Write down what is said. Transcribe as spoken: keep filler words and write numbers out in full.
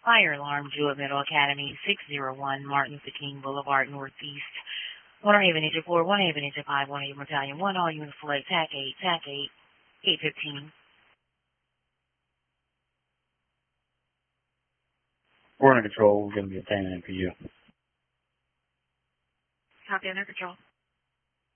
Fire alarm due at Middle Academy, six oh one Martin Luther King Boulevard, Northeast. one oh eight Venetia four, one oh eight Venetia five, one oh eight Battalion one, all units select TAC eight, TAC eight, eight fifteen. We're under control. We're going to be obtaining it for you. Copy, under control.